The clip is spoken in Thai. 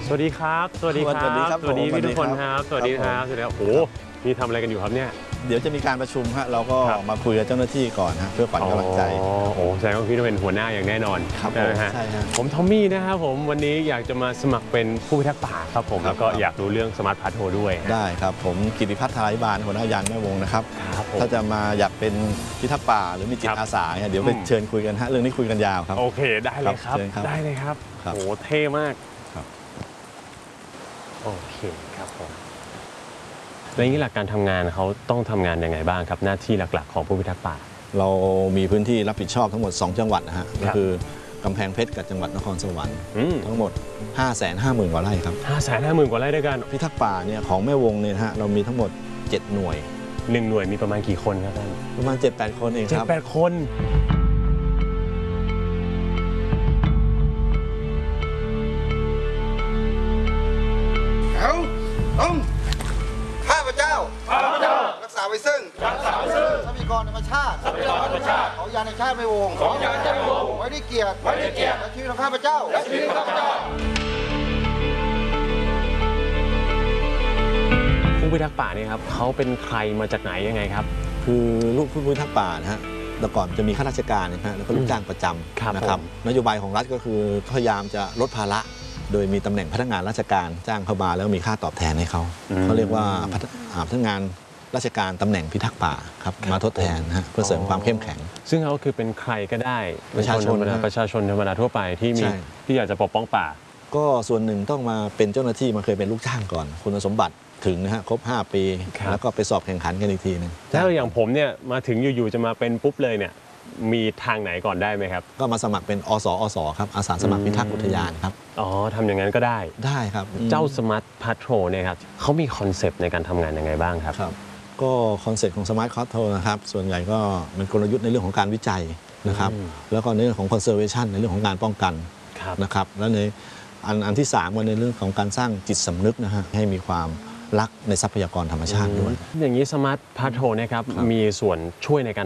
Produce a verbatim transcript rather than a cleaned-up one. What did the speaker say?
สวัสดีครับสวัสดีครับสวัสดีพี่ทุกคนครับสวัสดีครับสวัสดีครับโอ้นี่ทำอะไรกันอยู่ครับเนี่ยเดี๋ยวจะมีการประชุมฮะเราก็มาคุยกับเจ้าหน้าที่ก่อนฮะเพื่อขวัญกำลังใจอ๋อโอ้แสดงว่าพี่ต้องเป็นหัวหน้าอย่างแน่นอนครับใช่ฮะผมทอมมี่นะครับผมวันนี้อยากจะมาสมัครเป็นผู้พิทักษ์ป่าครับผมแล้วก็อยากรู้เรื่องสมาร์ทพาร์ทโฮด้วยได้ครับผมกิติพัฒน์ทาริบาลหัวหน้ายานแม่วงนะครับถ้าจะมาอยากเป็นพิทักษ์ป่าหรือมีจิตอาสาเดี๋ยวไปเชิญคุยกันฮะเรื่องนี้คุยกันยาวครับโอเคได้เลยครับได้เลยครับโอ้เท่มากโอเคครับผมแล้วอย่างนี้หลักการทำงานเขาต้องทำงานยังไงบ้างครับหน้าที่หลักๆของผู้พิทักษ์ป่าเรามีพื้นที่รับผิดชอบทั้งหมดสองจังหวัดนะฮะก็คือกำแพงเพชรกับจังหวัดนครสวรรค์ทั้งหมด ห้าแสนห้าหมื่น กว่าไร่ครับห้าแสนห้าหมื่น กว่าไร่ด้วยกันพิทักษ์ป่าเนี่ยของแม่วงเนี่ยฮะเรามีทั้งหมดเจ็ดหน่วยหนึ่งหน่วยมีประมาณกี่คนครับท่านประมาณ เจ็ดแปด คนเองครับเจ็ดแปด คนเขาต้องข้าพเจ้าข้าพเจ้ารักษาไว้ซึ่งรักษาไว้ซึ่งทรัพยากรธรรมชาติทรัพยากรธรรมชาติของยานในชาติไม่วงของยานในชาติไม่วงไว้ด้วยเกียรติไว้ด้วยเกียรติและชีวิตของข้าพเจ้าและชีวิตของข้าพเจ้าผู้พิทักษ์ป่าเนี่ยครับเขาเป็นใครมาจากไหนยังไงครับคือลูกผู้พิทักษ์ป่านะฮะแต่ก่อนจะมีข้าราชการนะฮะแล้วก็ลูกจ้างประจำนะครับนโยบายของรัฐก็คือพยายามจะลดภาระโดยมีตำแหน่งพนักงานราชการจ้างเข้ามาแล้วมีค่าตอบแทนให้เขาเขาเรียกว่าพนักงานราชการตำแหน่งพิทักษ์ป่าครับมาทดแทนนะฮะเพื่อเสริมความเข้มแข็งซึ่งเขาคือเป็นใครก็ได้ประชาชนประชาชนธรรมดาทั่วไปที่มีที่อยากจะปกป้องป่าก็ส่วนหนึ่งต้องมาเป็นเจ้าหน้าที่มาเคยเป็นลูกจ้างก่อนคุณสมบัติถึงนะฮะครบห้าปีแล้วก็ไปสอบแข่งขันกันอีกทีนึงถ้าอย่างผมเนี่ยมาถึงอยู่ๆจะมาเป็นปุ๊บเลยเนี่ยมีทางไหนก่อนได้ไหมครับก็มาสมัครเป็นอสอสครับอาสาสมัครพิทักษ์อุทยานครับอ๋อทำอย่างนั้นก็ได้ได้ครับเจ้าสมาร์ทพาโทรเนี่ยครับเขามีคอนเซปต์ในการทำงานยังไงบ้างครับครับก็คอนเซปต์ของสมาร์ทพาโทรนะครับส่วนใหญ่ก็เป็นกลยุทธ์ในเรื่องของการวิจัยนะครับแล้วก็ในเรื่องของคอนเซอร์เวชันในเรื่องของการป้องกันนะครับแล้วในอันอันที่สามก็ในเรื่องของการสร้างจิตสำนึกนะฮะให้มีความรักในทรัพยากรธรรมชาติด้วยอย่างนี้สมาร์ทพาโทรเนี่ยครับมีส่วนช่วยในการ